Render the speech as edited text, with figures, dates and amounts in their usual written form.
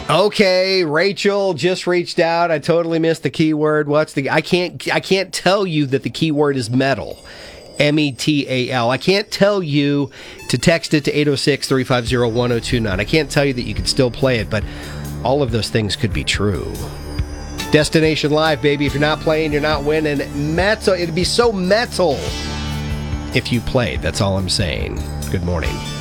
Okay, Rachel just reached out. I totally missed the keyword. I can't tell you that the keyword is metal. METAL. I can't tell you to text it to 806-350-1029. I can't tell you that you can still play it, but all of those things could be true. Destination Live, baby. If you're not playing, you're not winning. Metal. It'd be so metal if you played. That's all I'm saying. Good morning.